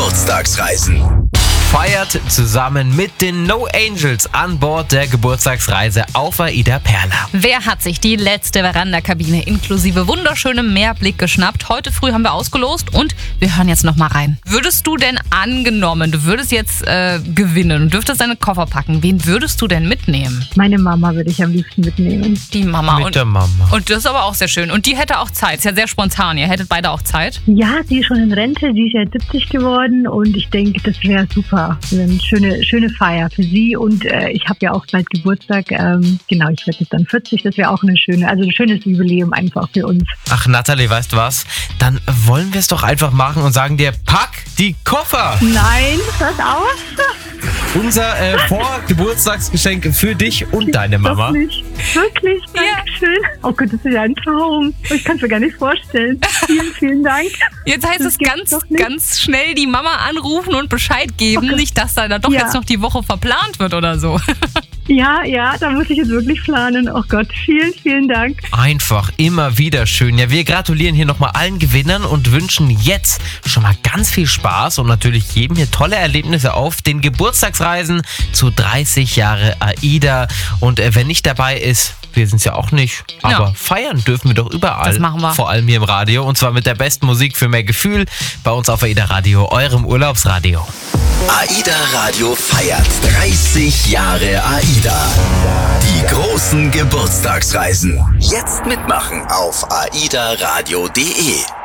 Geburtstagsreisen. Feiert zusammen mit den No Angels an Bord der Geburtstagsreise auf AIDA Perla. Wer hat sich die letzte Verandakabine inklusive wunderschönem Meerblick geschnappt? Heute früh haben wir ausgelost und wir hören jetzt nochmal rein. Würdest du denn angenommen, du würdest jetzt gewinnen und dürftest deine Koffer packen, wen würdest du denn mitnehmen? Meine Mama würde ich am liebsten mitnehmen. Die Mama. Mit der Mama. Und das ist aber auch sehr schön. Und die hätte auch Zeit. Ist ja sehr spontan. Ihr hättet beide auch Zeit. Ja, sie ist schon in Rente, sie ist ja 70 geworden und ich denke, das wäre super. Eine schöne Feier für sie und ich habe ja auch bald Geburtstag. Genau, ich werde jetzt dann 40. Das wäre auch ein schönes Jubiläum einfach für uns. Ach Natalie, weißt du was? Dann wollen wir es doch einfach machen und sagen dir, pack die Koffer! Nein, hört auf! Unser Vorgeburtstagsgeschenk für dich und deine Mama. Doch nicht. Wirklich, Dankeschön. Oh Gott, das ist ja ein Traum. Ich kann es mir gar nicht vorstellen. Vielen Dank. Jetzt heißt es ganz schnell die Mama anrufen und Bescheid geben. Okay. Nicht, dass da doch jetzt noch die Woche verplant wird oder so. Ja, da muss ich jetzt wirklich planen. Oh Gott, vielen Dank. Einfach immer wieder schön. Ja, wir gratulieren hier nochmal allen Gewinnern und wünschen jetzt schon mal ganz viel Spaß und natürlich jedem hier tolle Erlebnisse auf den Geburtstagsreisen zu 30 Jahre AIDA. Und wer nicht dabei ist, wir sind es ja auch nicht, aber feiern dürfen wir doch überall. Das machen wir. Vor allem hier im Radio und zwar mit der besten Musik für mehr Gefühl bei uns auf AIDA Radio, eurem Urlaubsradio. AIDA Radio feiert 30 Jahre AIDA. Die großen Geburtstagsreisen. Jetzt mitmachen auf aidaradio.de.